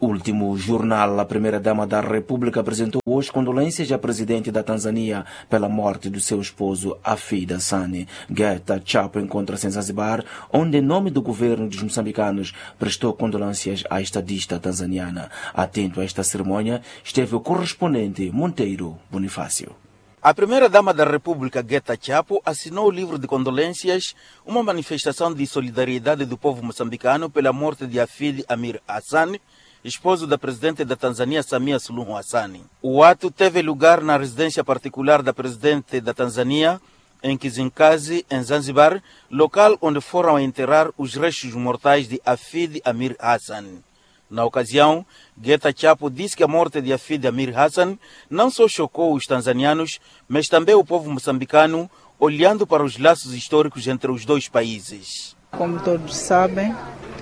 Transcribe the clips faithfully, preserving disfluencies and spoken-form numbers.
Último jornal, a primeira-dama da República apresentou hoje condolências à presidente da Tanzânia pela morte do seu esposo, Hafid Hassani. Geta Chapo encontra-se em Zanzibar, onde, em nome do governo dos moçambicanos, prestou condolências à estadista tanzaniana. Atento a esta cerimônia esteve o correspondente Monteiro Bonifácio. A primeira-dama da República, Geta Chapo, assinou o livro de condolências, uma manifestação de solidariedade do povo moçambicano pela morte de Hafid Amir Hassani, esposo da presidente da Tanzânia, Samia Suluhu Hassan. O ato teve lugar na residência particular da presidente da Tanzânia, em Kizimkazi, em Zanzibar, local onde foram enterrar os restos mortais de Hafid Amir Hassan. Na ocasião, Geta Chapo disse que a morte de Hafid Amir Hassan não só chocou os tanzanianos, mas também o povo moçambicano, olhando para os laços históricos entre os dois países. Como todos sabem,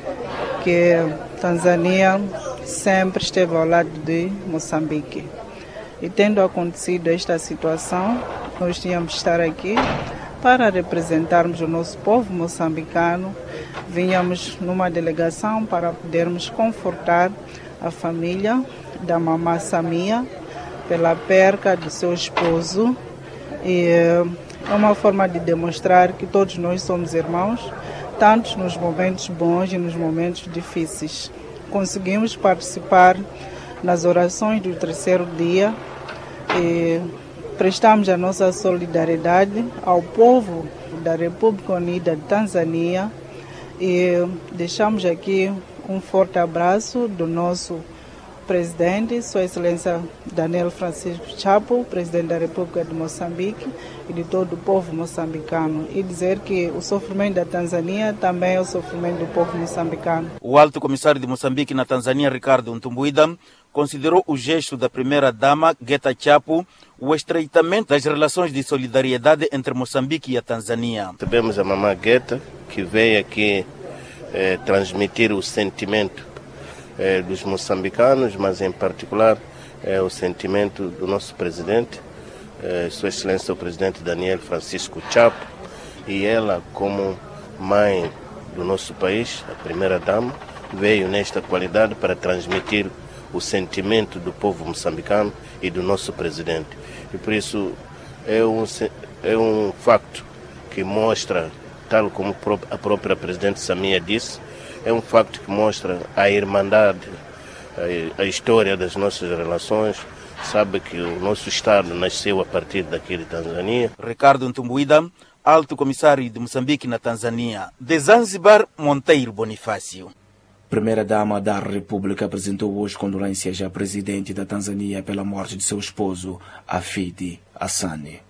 que Tanzânia sempre esteve ao lado de Moçambique. E tendo acontecido esta situação, nós tínhamos de estar aqui para representarmos o nosso povo moçambicano. Vínhamos numa delegação para podermos confortar a família da mamã Samia pela perca do seu esposo. E é uma forma de demonstrar que todos nós somos irmãos, tanto nos momentos bons e nos momentos difíceis. Conseguimos participar nas orações do terceiro dia e prestamos a nossa solidariedade ao povo da República Unida de Tanzânia e deixamos aqui um forte abraço do nosso presidente, Sua Excelência Daniel Francisco Chapo, presidente da República de Moçambique, e de todo o povo moçambicano, e dizer que o sofrimento da Tanzânia também é o sofrimento do povo moçambicano. O alto comissário de Moçambique na Tanzânia, Ricardo Ntumbuida, considerou o gesto da primeira-dama, Geta Chapo, o estreitamento das relações de solidariedade entre Moçambique e a Tanzânia. Tivemos a mamã Geta, que veio aqui eh, transmitir o sentimento eh, dos moçambicanos, mas em particular eh, o sentimento do nosso presidente, eh, Sua Excelência o presidente Daniel Francisco Chapo, e ela, como mãe do nosso país, a primeira-dama, veio nesta qualidade para transmitir o sentimento do povo moçambicano e do nosso presidente. E por isso é um, é um facto que mostra, tal como a própria presidente Samia disse, é um facto que mostra a irmandade, a, a história das nossas relações. Sabe que o nosso Estado nasceu a partir daqui de Tanzânia. Ricardo Ntumbuida, alto comissário de Moçambique na Tanzânia. De Zanzibar, Monteiro Bonifácio. Primeira-dama da República apresentou hoje condolências à presidente da Tanzânia pela morte de seu esposo, Hafid Hassani.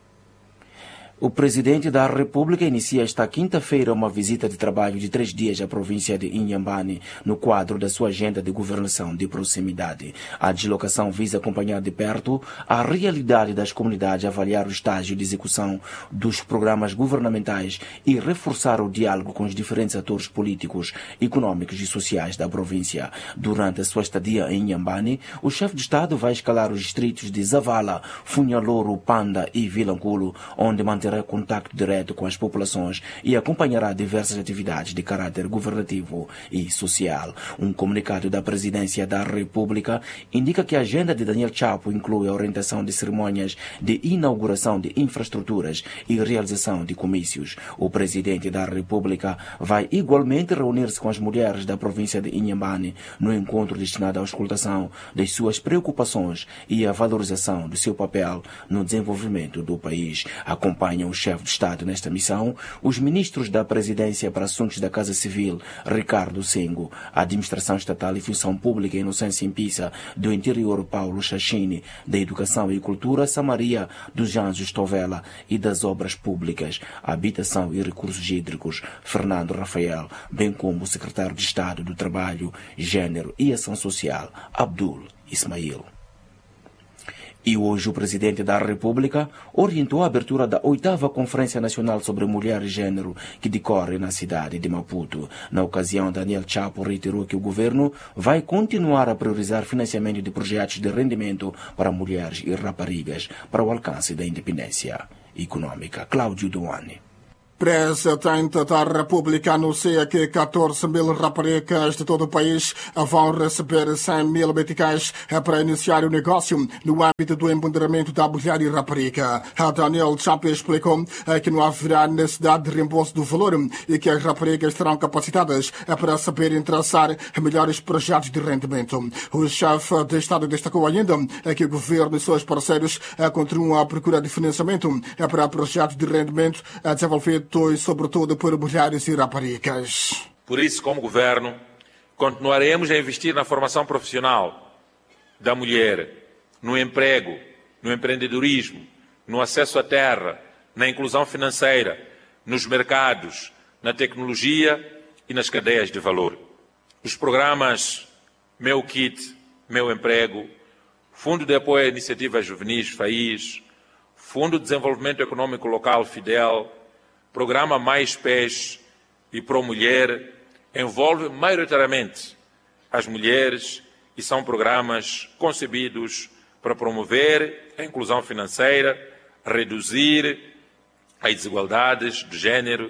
O presidente da República inicia esta quinta-feira uma visita de trabalho de três dias à província de Inhambane, no quadro da sua agenda de governação de proximidade. A deslocação visa acompanhar de perto a realidade das comunidades, avaliar o estágio de execução dos programas governamentais e reforçar o diálogo com os diferentes atores políticos, econômicos e sociais da província. Durante a sua estadia em Inhambane, o chefe de Estado vai escalar os distritos de Zavala, Funhaloro, Panda e Vilanculo, onde manterá contato direto com as populações e acompanhará diversas atividades de caráter governativo e social. Um comunicado da Presidência da República indica que a agenda de Daniel Chapo inclui a orientação de cerimônias de inauguração de infraestruturas e realização de comícios. O Presidente da República vai igualmente reunir-se com as mulheres da província de Inhambane no encontro destinado à auscultação das suas preocupações e à valorização do seu papel no desenvolvimento do país. Acompanha o chefe de Estado nesta missão os ministros da Presidência para Assuntos da Casa Civil, Ricardo Sengo, a Administração Estatal e Função Pública, Inocência Impissa, do Interior, Paulo Chachini, da Educação e Cultura, Samaria dos Anjos Tovela, e das Obras Públicas, Habitação e Recursos Hídricos, Fernando Rafael, bem como o Secretário de Estado do Trabalho, Gênero e Ação Social, Abdul Ismail. E hoje o Presidente da República orientou a abertura da oitava Conferência Nacional sobre Mulher e Gênero, que decorre na cidade de Maputo. Na ocasião, Daniel Chapo reiterou que o governo vai continuar a priorizar financiamento de projetos de rendimento para mulheres e raparigas para o alcance da independência econômica. Cláudio Duane. Presidente da República anuncia que catorze mil raparigas de todo o país vão receber cem mil meticais para iniciar o negócio no âmbito do empoderamento da mulher e rapariga. Daniel Chapo explicou que não haverá necessidade de reembolso do valor e que as raparigas estarão capacitadas para saberem traçar melhores projetos de rendimento. O chefe de Estado destacou ainda que o governo e seus parceiros continuam à procura de financiamento para projetos de rendimento desenvolvidos e, sobretudo, por mulheres e raparigas. Por isso, como governo, continuaremos a investir na formação profissional da mulher, no emprego, no empreendedorismo, no acesso à terra, na inclusão financeira, nos mercados, na tecnologia e nas cadeias de valor. Os programas Meu Kit, Meu Emprego, Fundo de Apoio a Iniciativas Juvenis, FAIS, Fundo de Desenvolvimento Econômico Local, FIDEL, Programa Mais Pés e Pro Mulher envolve maioritariamente as mulheres e são programas concebidos para promover a inclusão financeira, reduzir as desigualdades de género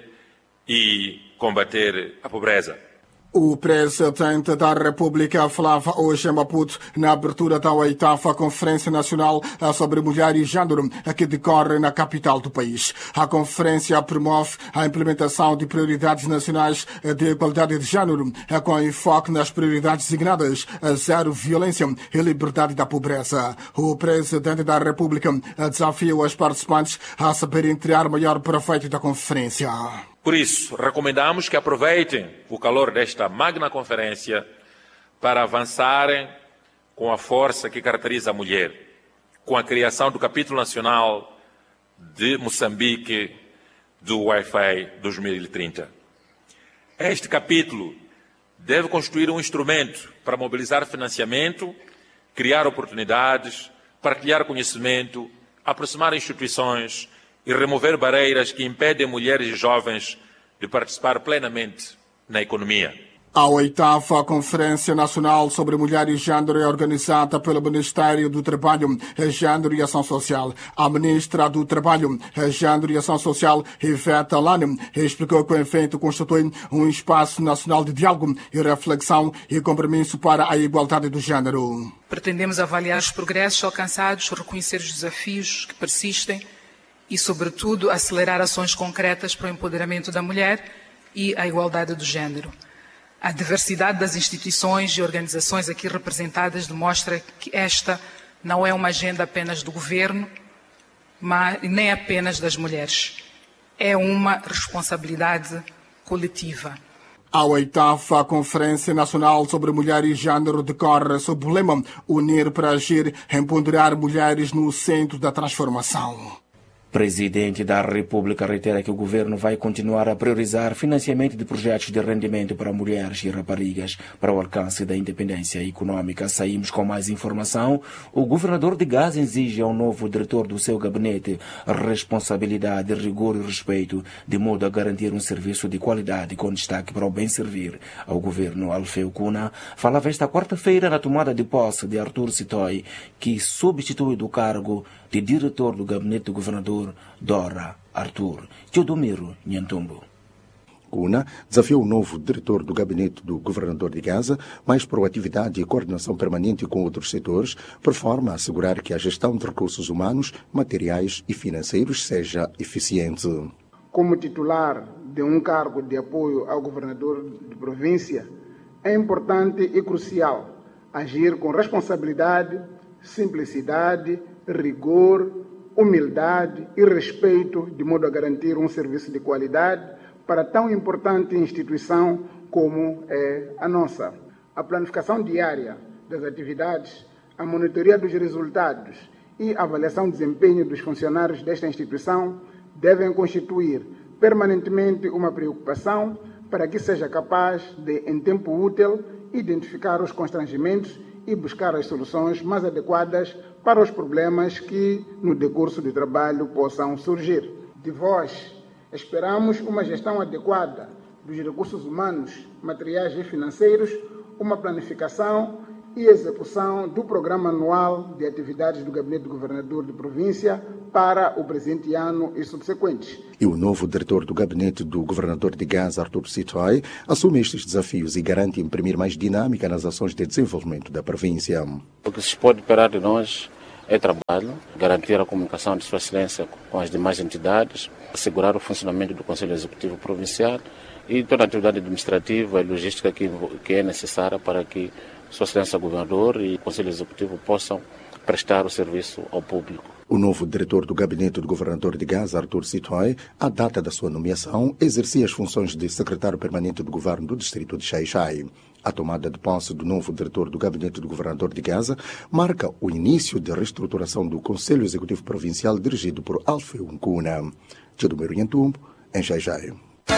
e combater a pobreza. O presidente da República falava hoje em Maputo na abertura da oitava Conferência Nacional sobre Mulher e Gênero, que decorre na capital do país. A conferência promove a implementação de prioridades nacionais de igualdade de gênero, com enfoque nas prioridades designadas zero violência e liberdade da pobreza. O presidente da República desafia os participantes a saberem tirar maior proveito da conferência. Por isso, recomendamos que aproveitem o calor desta magna conferência para avançarem com a força que caracteriza a mulher, com a criação do capítulo nacional de Moçambique do Wi-Fi dois mil e trinta. Este capítulo deve constituir um instrumento para mobilizar financiamento, criar oportunidades, partilhar conhecimento, aproximar instituições e remover barreiras que impedem mulheres e jovens de participar plenamente na economia. A oitava Conferência Nacional sobre Mulher e Gênero é organizada pelo Ministério do Trabalho, Gênero e Ação Social. A ministra do Trabalho, Gênero e Ação Social, Ivete Lane, explicou que o evento constitui um espaço nacional de diálogo e reflexão e compromisso para a igualdade do gênero. Pretendemos avaliar os progressos alcançados, reconhecer os desafios que persistem e, sobretudo, acelerar ações concretas para o empoderamento da mulher e a igualdade do gênero. A diversidade das instituições e organizações aqui representadas demonstra que esta não é uma agenda apenas do governo, mas nem apenas das mulheres. É uma responsabilidade coletiva. A oitava Conferência Nacional sobre Mulher e Gênero decorre sob o lema Unir para Agir, empoderar mulheres no centro da transformação. Presidente da República reitera que o governo vai continuar a priorizar financiamento de projetos de rendimento para mulheres e raparigas para o alcance da independência econômica. Saímos com mais informação. O governador de Gaza exige ao novo diretor do seu gabinete responsabilidade, rigor e respeito, de modo a garantir um serviço de qualidade com destaque para o bem servir ao governo. Alfeu Cuna falava esta quarta-feira na tomada de posse de Arthur Sitoy, que substitui do cargo de diretor do gabinete do governador Dora Arthur. Teodomiro Nhantumbo. Cuna desafiou o novo diretor do gabinete do governador de Gaza mais proatividade e coordenação permanente com outros setores, por forma a assegurar que a gestão de recursos humanos, materiais e financeiros seja eficiente. Como titular de um cargo de apoio ao governador de província, é importante e crucial agir com responsabilidade, simplicidade, rigor, humildade e respeito, de modo a garantir um serviço de qualidade para tão importante instituição como é a nossa. A planificação diária das atividades, a monitoria dos resultados e a avaliação do desempenho dos funcionários desta instituição devem constituir permanentemente uma preocupação para que seja capaz de, em tempo útil, identificar os constrangimentos e buscar as soluções mais adequadas para os problemas que, no decurso do trabalho, possam surgir. De vós, esperamos uma gestão adequada dos recursos humanos, materiais e financeiros, uma planificação e execução do Programa Anual de Atividades do Gabinete do Governador de Província para o presente ano e subsequentes. E o novo diretor do Gabinete do Governador de Gaza, Artur Sitoy, assume estes desafios e garante imprimir mais dinâmica nas ações de desenvolvimento da província. O que se pode esperar de nós é trabalho, garantir a comunicação de Sua Excelência com as demais entidades, assegurar o funcionamento do Conselho Executivo Provincial e toda a atividade administrativa e logística que, que é necessária para que Sua Excelência Governador e o Conselho Executivo possam prestar o serviço ao público. O novo diretor do Gabinete do Governador de Gaza, Artur Sitoy, à data da sua nomeação, exercia as funções de secretário permanente do governo do distrito de Xai-Xai. A tomada de posse do novo diretor do Gabinete do Governador de Gaza marca o início da reestruturação do Conselho Executivo Provincial dirigido por Alfeu Nkuna. Tchedomero Yantumbo, em Xai-Xai.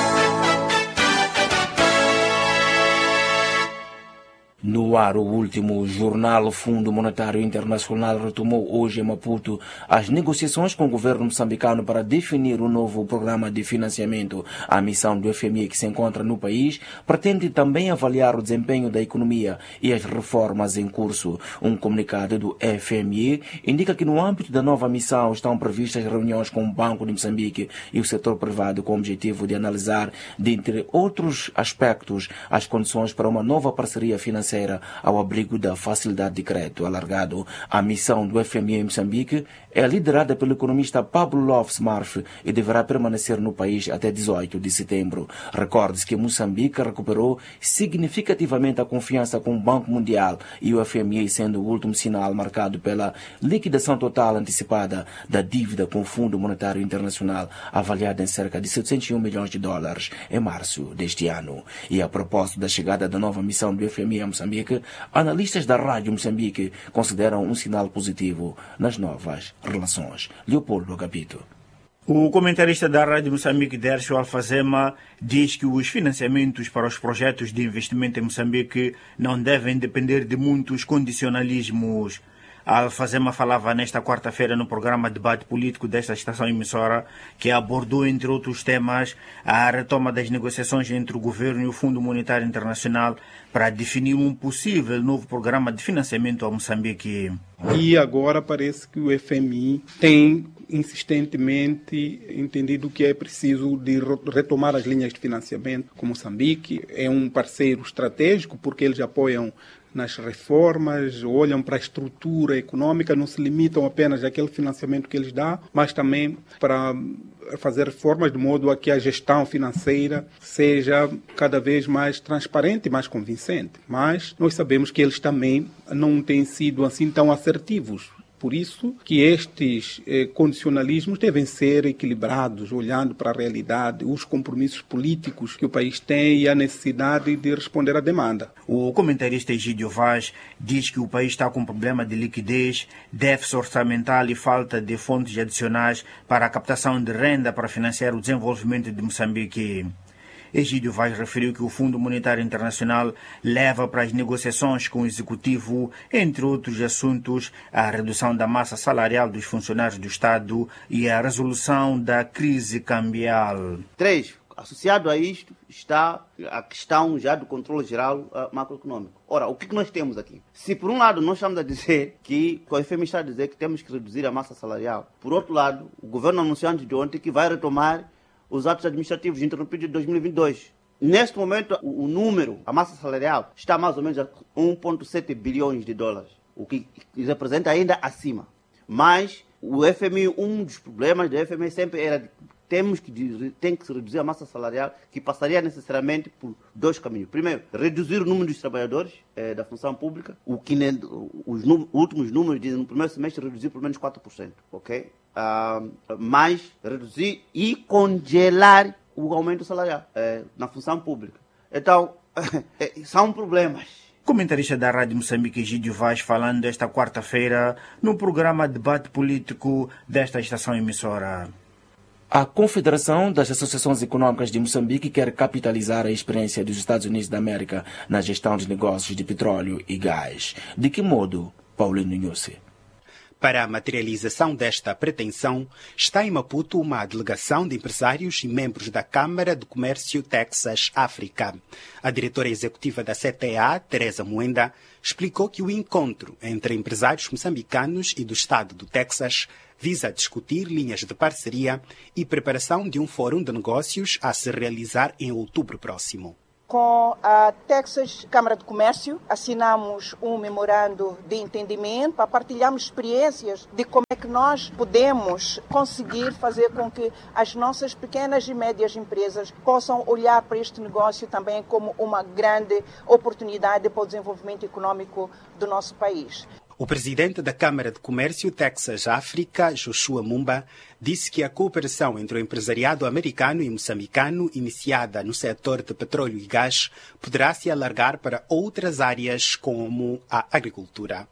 No ar, o último jornal, o Fundo Monetário Internacional retomou hoje em Maputo as negociações com o governo moçambicano para definir um novo programa de financiamento. A missão do F M I que se encontra no país pretende também avaliar o desempenho da economia e as reformas em curso. Um comunicado do F M I indica que no âmbito da nova missão estão previstas reuniões com o Banco de Moçambique e o setor privado com o objetivo de analisar, dentre outros aspectos, as condições para uma nova parceria financeira ao abrigo da facilidade de crédito alargado. A missão do F M I em Moçambique é liderada pelo economista Pablo Lopes Marf e deverá permanecer no país até dezoito de setembro. Recorde-se que Moçambique recuperou significativamente a confiança com o Banco Mundial e o F M I sendo o último sinal marcado pela liquidação total antecipada da dívida com o Fundo Monetário Internacional, avaliada em cerca de setecentos e um milhões de dólares em março deste ano. E a propósito da chegada da nova missão do F M I a Moçambique, analistas da Rádio Moçambique consideram um sinal positivo nas novas relações. Leopoldo Agapito. O comentarista da Rádio Moçambique, Dércio Alfazema, diz que os financiamentos para os projetos de investimento em Moçambique não devem depender de muitos condicionalismos. A Alfazema falava nesta quarta-feira no programa Debate Político desta estação emissora, que abordou, entre outros temas, a retoma das negociações entre o governo e o Fundo Monetário Internacional para definir um possível novo programa de financiamento a Moçambique. E agora parece que o F M I tem insistentemente entendido que é preciso de retomar as linhas de financiamento com Moçambique. É um parceiro estratégico porque eles apoiam nas reformas, olham para a estrutura econômica, não se limitam apenas àquele financiamento que eles dão, mas também para fazer reformas de modo a que a gestão financeira seja cada vez mais transparente e mais convincente. Mas nós sabemos que eles também não têm sido assim tão assertivos. Por isso que estes eh, condicionalismos devem ser equilibrados, olhando para a realidade, os compromissos políticos que o país tem e a necessidade de responder à demanda. O comentarista Egídio Vaz diz que o país está com problema de liquidez, déficit orçamental e falta de fontes adicionais para a captação de renda para financiar o desenvolvimento de Moçambique. Egídio Vaz referiu que o Fundo Monetário Internacional leva para as negociações com o Executivo, entre outros assuntos, a redução da massa salarial dos funcionários do Estado e a resolução da crise cambial. Três. Associado a isto está a questão já do controle geral uh, macroeconômico. Ora, o que, que nós temos aqui? Se por um lado nós estamos a dizer que, o F M I está a dizer que temos que reduzir a massa salarial, por outro lado, o governo anunciou antes de ontem que vai retomar os atos administrativos interrompidos de dois mil e vinte e dois. Neste momento, o, o número, a massa salarial, está mais ou menos a um vírgula sete bilhões de dólares, o que representa ainda acima. Mas o F M I, um dos problemas do F M I sempre era temos que tem que se reduzir a massa salarial, que passaria necessariamente por dois caminhos. Primeiro, reduzir o número dos trabalhadores eh, da função pública, o que ne, os num, últimos números dizem no primeiro semestre reduzir pelo menos quatro por cento, ok? Uh, mais reduzir e congelar o aumento salarial eh, na função pública. Então, são problemas. Comentarista da Rádio Moçambique, Egídio Vaz, falando esta quarta-feira no programa Debate Político desta estação emissora. A Confederação das Associações Econômicas de Moçambique quer capitalizar a experiência dos Estados Unidos da América na gestão de negócios de petróleo e gás. De que modo, Paulino Nhusse? Para a materialização desta pretensão, está em Maputo uma delegação de empresários e membros da Câmara de Comércio Texas-África. A diretora executiva da C T A, Teresa Moenda, explicou que o encontro entre empresários moçambicanos e do estado do Texas visa discutir linhas de parceria e preparação de um fórum de negócios a se realizar em outubro próximo. Com a Texas Câmara de Comércio, assinamos um memorando de entendimento para partilharmos experiências de como é que nós podemos conseguir fazer com que as nossas pequenas e médias empresas possam olhar para este negócio também como uma grande oportunidade para o desenvolvimento econômico do nosso país. O presidente da Câmara de Comércio Texas-África, Joshua Mumba, disse que a cooperação entre o empresariado americano e moçambicano, iniciada no setor de petróleo e gás, poderá se alargar para outras áreas como a agricultura.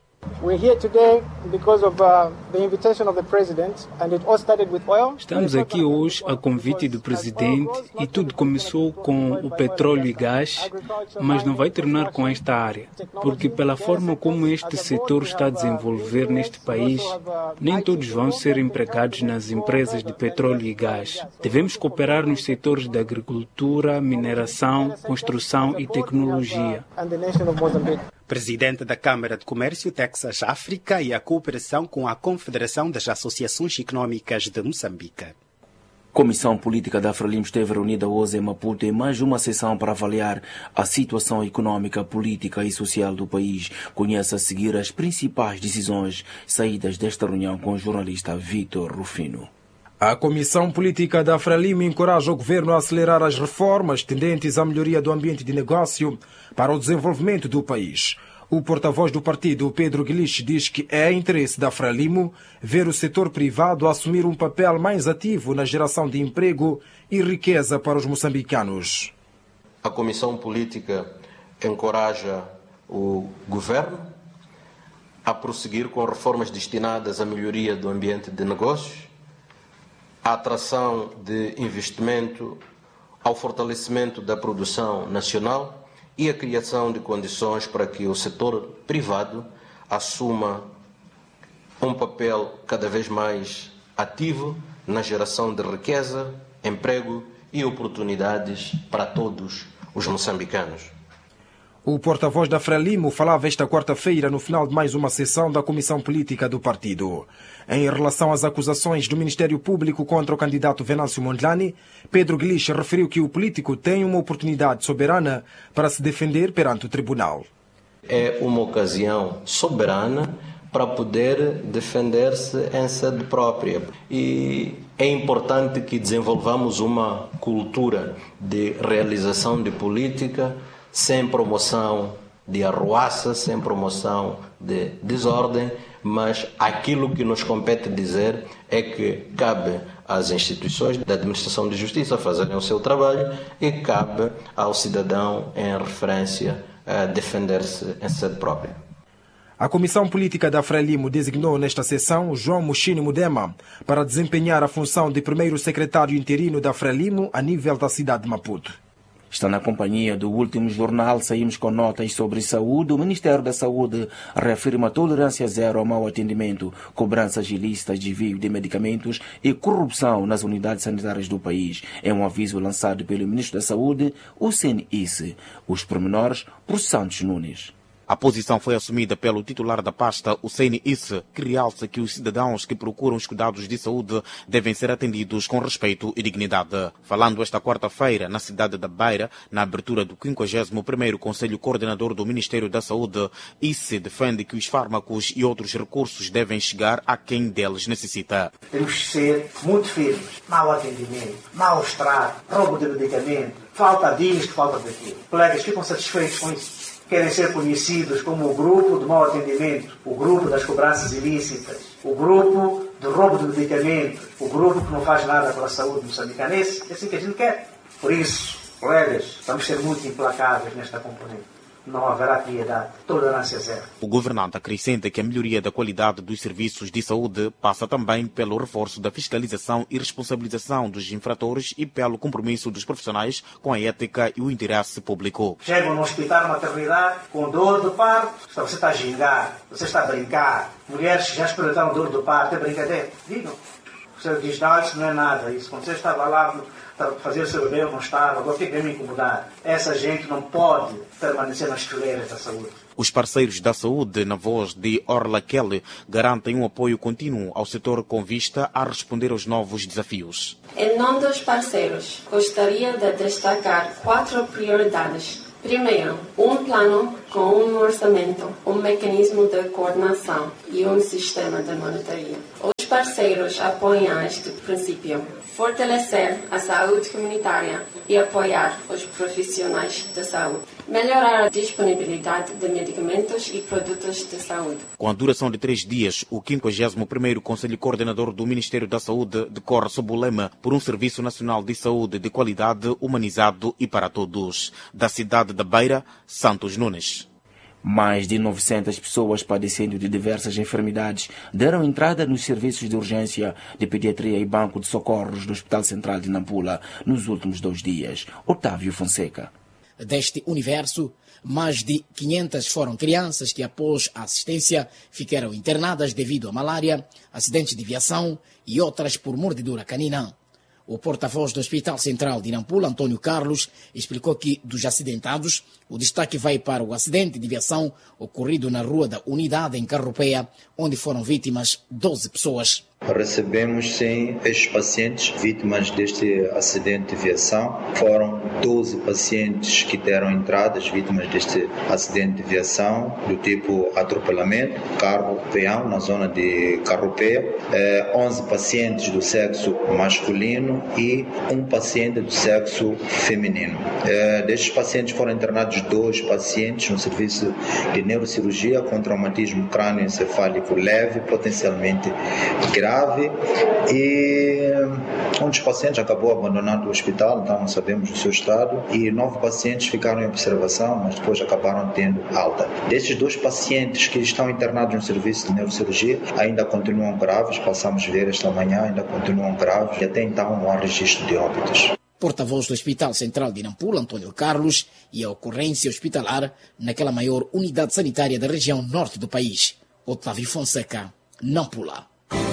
Estamos aqui hoje a convite do presidente e tudo começou com o petróleo e gás, mas não vai terminar com esta área, porque pela forma como este setor está a desenvolver neste país, nem todos vão ser empregados nas empresas de petróleo e gás. Devemos cooperar nos setores da agricultura, mineração, construção e tecnologia. Presidente da Câmara de Comércio Texas-África e a cooperação com a Confederação das Associações Econômicas de Moçambique. Comissão Política da Frelimo esteve reunida hoje em Maputo em mais uma sessão para avaliar a situação econômica, política e social do país. Conhece a seguir as principais decisões saídas desta reunião com o jornalista Vitor Rufino. A Comissão Política da Frelimo encoraja o governo a acelerar as reformas tendentes à melhoria do ambiente de negócio para o desenvolvimento do país. O porta-voz do partido, Pedro Guilich, diz que é interesse da Frelimo ver o setor privado assumir um papel mais ativo na geração de emprego e riqueza para os moçambicanos. A Comissão Política encoraja o governo a prosseguir com reformas destinadas à melhoria do ambiente de negócios, à atração de investimento, ao fortalecimento da produção nacional e a criação de condições para que o setor privado assuma um papel cada vez mais ativo na geração de riqueza, emprego e oportunidades para todos os moçambicanos. O porta-voz da Frelimo falava esta quarta-feira no final de mais uma sessão da Comissão Política do partido. Em relação às acusações do Ministério Público contra o candidato Venâncio Mondlane, Pedro Guilich referiu que o político tem uma oportunidade soberana para se defender perante o tribunal. É uma ocasião soberana para poder defender-se em sede própria. E é importante que desenvolvamos uma cultura de realização de política sem promoção de arruaça, sem promoção de desordem, mas aquilo que nos compete dizer é que cabe às instituições da administração de justiça fazerem o seu trabalho e cabe ao cidadão, em referência, a defender-se em sede própria. A Comissão Política da Frelimo designou nesta sessão João Mushini Mudema para desempenhar a função de primeiro secretário interino da Frelimo a nível da cidade de Maputo. Está na companhia do último jornal. Saímos com notas sobre saúde. O Ministério da Saúde reafirma tolerância zero ao mau atendimento, cobranças ilícitas de desvio de medicamentos e corrupção nas unidades sanitárias do país. É um aviso lançado pelo Ministro da Saúde, o C N I S. Os pormenores por Santos Nunes. A posição foi assumida pelo titular da pasta, o C N I S, que realça que os cidadãos que procuram os cuidados de saúde devem ser atendidos com respeito e dignidade. Falando esta quarta-feira na cidade da Beira, na abertura do quinquagésimo primeiro Conselho Coordenador do Ministério da Saúde, I S defende que os fármacos e outros recursos devem chegar a quem deles necessita. Temos que ser muito firmes. Mau atendimento, mau extrato, roubo de medicamento, falta disto, falta daquilo. Colegas, ficam satisfeitos com isso? Querem ser conhecidos como o grupo de mau atendimento, o grupo das cobranças ilícitas, o grupo do roubo de medicamentos, o grupo que não faz nada pela saúde moçambicana. É assim que a gente quer. Por isso, colegas, vamos ser muito implacáveis nesta componente. não haverá piedade, tolerância zero. O governante acrescenta que a melhoria da qualidade dos serviços de saúde passa também pelo reforço da fiscalização e responsabilização dos infratores e pelo compromisso dos profissionais com a ética e o interesse público. Chegam no hospital, maternidade, com dor do parto, você está a gingar, você está a brincar. Mulheres que já experimentaram dor do parto, é brincadeira. Digam. Você diz, não, isso não é nada. Isso. Quando você estava lá para fazer o seu bebê, eu não estava, agora fica me incomodar. Essa gente não pode permanecer nas fileiras da saúde. Os parceiros da saúde, na voz de Orla Kelly, garantem um apoio contínuo ao setor com vista a responder aos novos desafios. Em nome dos parceiros, gostaria de destacar quatro prioridades. Primeiro, um plano com um orçamento, um mecanismo de coordenação e um sistema de monitoria. Os parceiros apoiam este princípio. Fortalecer a saúde comunitária e apoiar os profissionais da saúde. Melhorar a disponibilidade de medicamentos e produtos de saúde. Com a duração de três dias, o quinquagésimo primeiro Conselho Coordenador do Ministério da Saúde decorre sob o lema por um Serviço Nacional de Saúde de qualidade, humanizado e para todos. Da cidade da Beira, Santos Nunes. Mais de novecentas pessoas padecendo de diversas enfermidades deram entrada nos serviços de urgência de pediatria e banco de socorros do Hospital Central de Nampula nos últimos dois dias. Otávio Fonseca. Deste universo, mais de quinhentas foram crianças que, após a assistência, ficaram internadas devido à malária, acidentes de viação e outras por mordedura canina. O porta-voz do Hospital Central de Nampula, Antônio Carlos, explicou que, dos acidentados, o destaque vai para o acidente de viação ocorrido na Rua da Unidade, em Carropeia, onde foram vítimas doze pessoas. Recebemos cem ex-pacientes vítimas deste acidente de viação. Foram doze pacientes que deram entradas vítimas deste acidente de viação do tipo atropelamento, carro-peão, na zona de Carropeia. Eh, onze pacientes do sexo masculino e um paciente do sexo feminino. Eh, destes pacientes foram internados dois pacientes no serviço de neurocirurgia com traumatismo crânioencefálico leve, potencialmente grave. E um dos pacientes acabou abandonando o hospital, então não sabemos o seu estado, e nove pacientes ficaram em observação, mas depois acabaram tendo alta. Desses dois pacientes que estão internados no serviço de neurocirurgia, ainda continuam graves, passamos a ver esta manhã, ainda continuam graves, e até então não há registro de óbitos. Porta-voz do Hospital Central de Nampula, Antônio Carlos, e a ocorrência hospitalar naquela maior unidade sanitária da região norte do país. Otávio Fonseca, Nampula.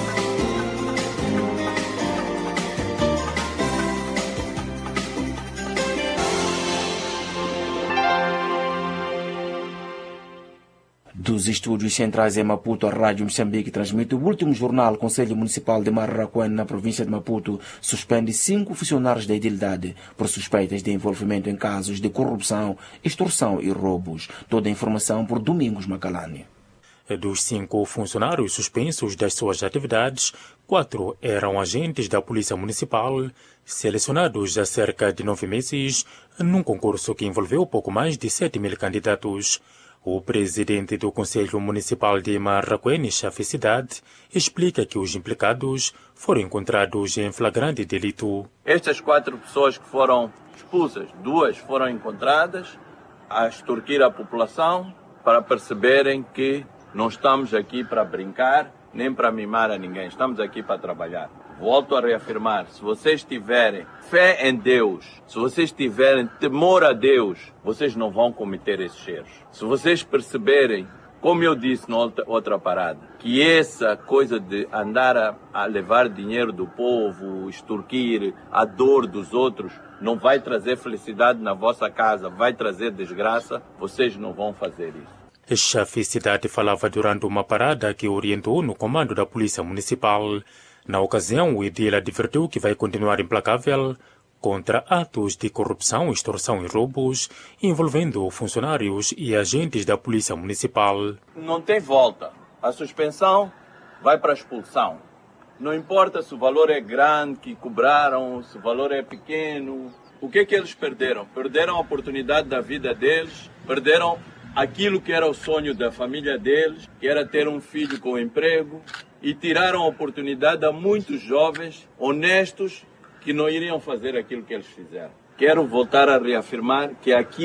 Dos estúdios centrais em Maputo, a Rádio Moçambique transmite o último jornal. O Conselho Municipal de Marraquém, na província de Maputo, suspende cinco funcionários da edilidade por suspeitas de envolvimento em casos de corrupção, extorsão e roubos. Toda a informação por Domingos Macalani. Dos cinco funcionários suspensos das suas atividades, quatro eram agentes da Polícia Municipal, selecionados há cerca de nove meses, num concurso que envolveu pouco mais de sete mil candidatos. O presidente do Conselho Municipal de Marraquém, Chefe Cidade, explica que os implicados foram encontrados em flagrante delito. Estas quatro pessoas que foram expulsas, duas foram encontradas a extorquir a população para perceberem que não estamos aqui para brincar nem para mimar a ninguém, estamos aqui para trabalhar. Volto a reafirmar, se vocês tiverem fé em Deus, se vocês tiverem temor a Deus, vocês não vão cometer esses erros. Se vocês perceberem, como eu disse na outra, outra parada, que essa coisa de andar a, a levar dinheiro do povo, extorquir a dor dos outros, não vai trazer felicidade na vossa casa, vai trazer desgraça, vocês não vão fazer isso. A chefe cidade falava durante uma parada que orientou no comando da Polícia Municipal. Na ocasião, o edil advertiu que vai continuar implacável contra atos de corrupção, extorsão e roubos envolvendo funcionários e agentes da Polícia Municipal. Não tem volta. A suspensão vai para a expulsão. Não importa se o valor é grande que cobraram, se o valor é pequeno. O que é que eles perderam? Perderam a oportunidade da vida deles, perderam aquilo que era o sonho da família deles, que era ter um filho com emprego, e tiraram a oportunidade a muitos jovens honestos que não iriam fazer aquilo que eles fizeram. Quero voltar a reafirmar que aqui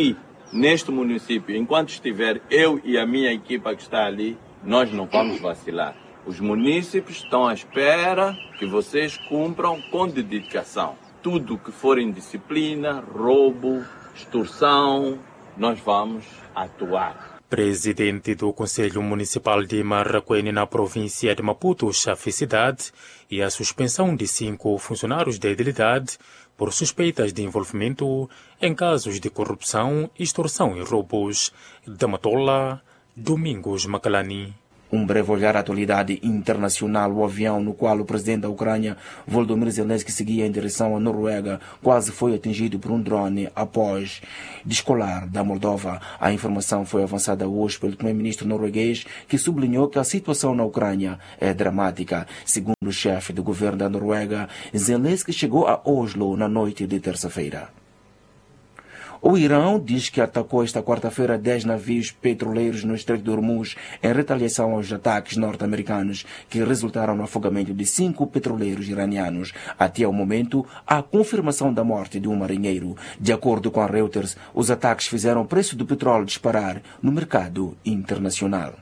neste município, enquanto estiver eu e a minha equipa que está ali, nós não vamos vacilar. Os munícipes estão à espera que vocês cumpram com dedicação. Tudo que for indisciplina, roubo, extorsão, nós vamos atuar. Presidente do Conselho Municipal de Marraquene, na província de Maputo, chefe cidade, e a suspensão de cinco funcionários da idilidade por suspeitas de envolvimento em casos de corrupção, extorsão e roubos. Da Matola, Domingos Macalani. Um breve olhar à atualidade internacional. O avião no qual o presidente da Ucrânia, Volodymyr Zelensky, seguia em direção à Noruega, quase foi atingido por um drone após descolar da Moldova. A informação foi avançada hoje pelo primeiro-ministro norueguês, que sublinhou que a situação na Ucrânia é dramática. Segundo o chefe do governo da Noruega, Zelensky chegou a Oslo na noite de terça-feira. O Irão diz que atacou esta quarta-feira dez navios petroleiros no Estreito de Hormuz em retaliação aos ataques norte-americanos que resultaram no afogamento de cinco petroleiros iranianos. Até o momento, há confirmação da morte de um marinheiro. De acordo com a Reuters, os ataques fizeram o preço do petróleo disparar no mercado internacional.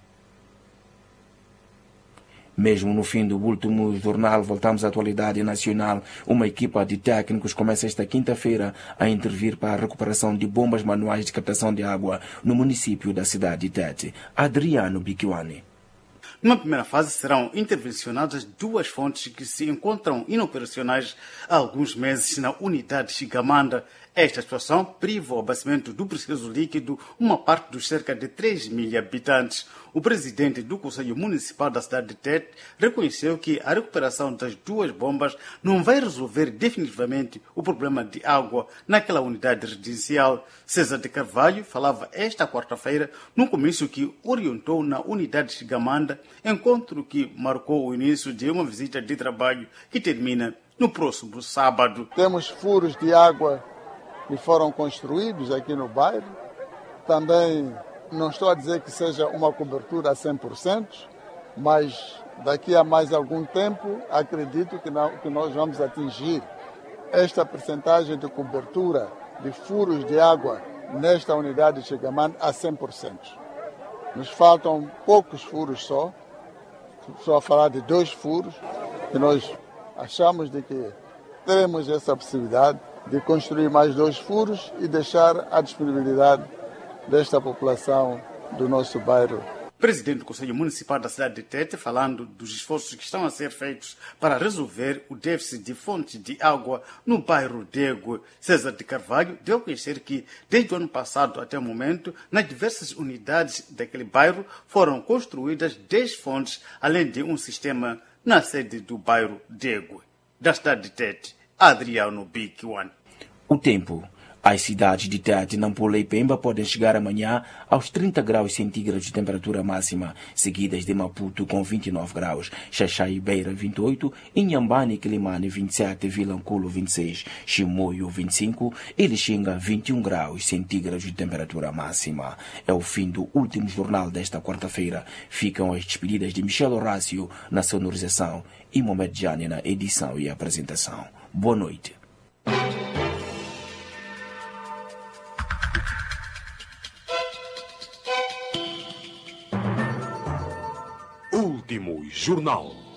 Mesmo no fim do último jornal, voltamos à atualidade nacional. Uma equipa de técnicos começa esta quinta-feira a intervir para a recuperação de bombas manuais de captação de água no município da cidade de Tete. Adriano Biquiwane. Numa primeira fase serão intervencionadas duas fontes que se encontram inoperacionais há alguns meses na unidade Xigamanda. Esta situação priva o abastecimento do preciso líquido uma parte dos cerca de três mil habitantes. O presidente do Conselho Municipal da cidade de Tete reconheceu que a recuperação das duas bombas não vai resolver definitivamente o problema de água naquela unidade residencial. César de Carvalho falava esta quarta-feira num comício que orientou na unidade Xigamanda, encontro que marcou o início de uma visita de trabalho que termina no próximo sábado. Temos furos de água que foram construídos aqui no bairro. Também não estou a dizer que seja uma cobertura a cem por cento, mas daqui a mais algum tempo acredito que, não, que nós vamos atingir esta percentagem de cobertura de furos de água nesta unidade de Xigamanda a cem por cento. Nos faltam poucos furos só, só a falar de dois furos, que nós achamos de que teremos essa possibilidade de construir mais dois furos e deixar à disponibilidade desta população do nosso bairro. Presidente do Conselho Municipal da cidade de Tete, falando dos esforços que estão a ser feitos para resolver o déficit de fontes de água no bairro Dego. César de Carvalho deu a conhecer que, desde o ano passado até o momento, nas diversas unidades daquele bairro foram construídas dez fontes, além de um sistema na sede do bairro Dego. Da cidade de Tete, Adriano Biquiwane. O tempo. As cidades de Tete, Nampula e Pemba podem chegar amanhã aos trinta graus centígrados de temperatura máxima, seguidas de Maputo com vinte e nove graus, Xaxai e Beira vinte e oito, Inhambane e Quilimane vinte e sete, Vilanculo vinte e seis, Chimoio vinte e cinco e Lixinga vinte e um graus centígrados de temperatura máxima. É o fim do último jornal desta quarta-feira. Ficam as despedidas de Michel Horácio na sonorização e Mohamed Jani na edição e apresentação. Boa noite. Último jornal.